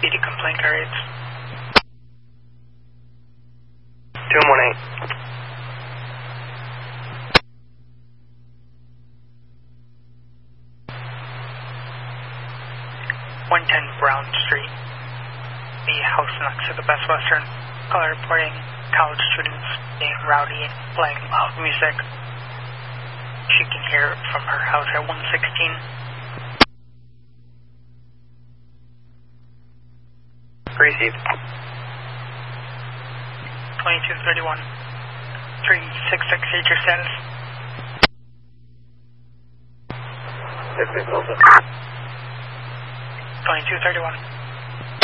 PD complaint carriers. 2118. 110 Brown Street, the house next to the Best Western. Caller reporting college students being rowdy and playing loud music. She can hear it from her house at 116. Received. 2231. 3668, your status. 2231.